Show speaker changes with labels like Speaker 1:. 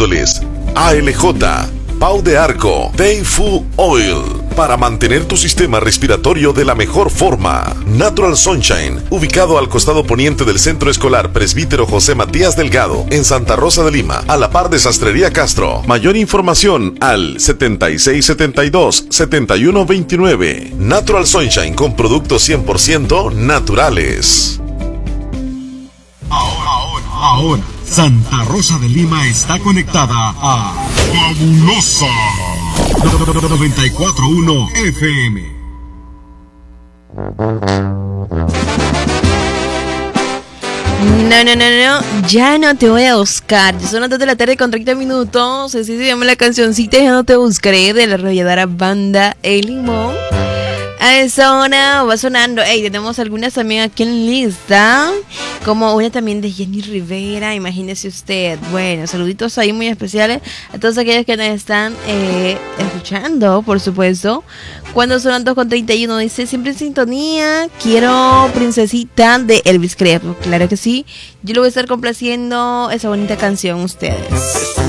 Speaker 1: recomendándoles ALJ, Pau de Arco, Teifu Oil, para mantener tu sistema respiratorio de la mejor forma. Natural Sunshine, ubicado al costado poniente del Centro Escolar Presbítero José Matías Delgado, en Santa Rosa de Lima, a la par de Sastrería Castro. Mayor información al 7672-7129. Natural Sunshine, con productos 100% naturales.
Speaker 2: Ahora, Santa Rosa de Lima está conectada a Fabulosa 94.1 FM.
Speaker 3: No, ya no te voy a buscar. Ya son las 2 de la tarde con 30 minutos. Así se llama la cancioncita, Ya no te buscaré, de la arrolladora banda El Limón. A esa hora va sonando. Tenemos algunas también aquí en lista, como una también de Jenny Rivera, imagínese usted. Bueno, saluditos ahí muy especiales a todos aquellos que nos están escuchando, por supuesto. Cuando son las 2:31, dice, siempre en sintonía, quiero Princesita de Elvis Crespo. Claro que sí, yo le voy a estar complaciendo esa bonita canción a ustedes.